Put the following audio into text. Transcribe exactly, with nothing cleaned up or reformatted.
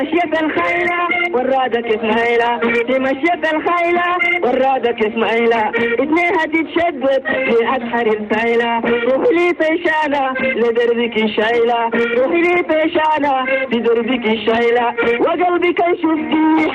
مشيت الخيلة والرادة كيف مايلة، في مشيت الخيلة والرادة كيف مايلة، اتنينها تتشدد في أسحر السايلة، روحي لي طيشانة لدربك الشايلة، روحي لي طيشانة لدربك الشايلة، وقلبي كان شفتي